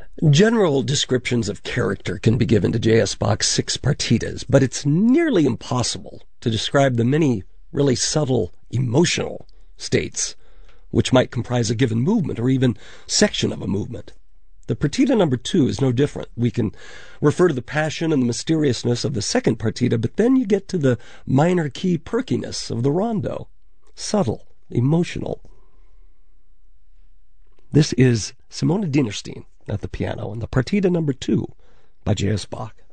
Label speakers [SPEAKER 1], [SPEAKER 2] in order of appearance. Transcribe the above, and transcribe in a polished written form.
[SPEAKER 1] General descriptions of character can be given to J.S. Bach's 6 partitas, but it's nearly impossible to describe the many really subtle emotional states which might comprise a given movement or even section of a movement. The partita number 2 is no different. We can refer to the passion and the mysteriousness of the second partita, but then you get to the minor key perkiness of the rondo. Subtle, emotional. This is Simona Dinerstein at the piano and the partita number 2 by J.S. Bach.